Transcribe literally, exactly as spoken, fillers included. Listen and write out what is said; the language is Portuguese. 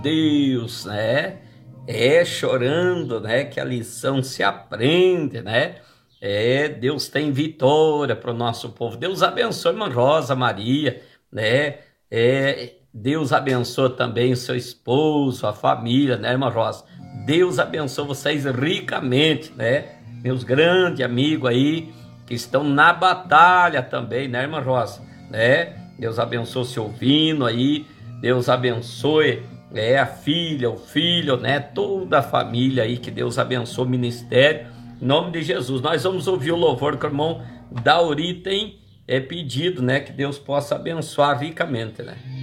Deus, né? É chorando, né? Que a lição se aprende, né? É, Deus tem vitória para o nosso povo. Deus abençoe, irmã Rosa Maria, né? É, Deus abençoe também o seu esposo, a família, né, irmã Rosa? Deus abençoe vocês ricamente, né? Meus grandes amigos aí, que estão na batalha também, né, irmã Rosa? Né? Deus abençoe o seu Vino aí, Deus abençoe é, a filha, o filho, né? Toda a família aí, que Deus abençoe o ministério. Em nome de Jesus, nós vamos ouvir o louvor que o irmão Dauri tem é, pedido, né? Que Deus possa abençoar ricamente, né?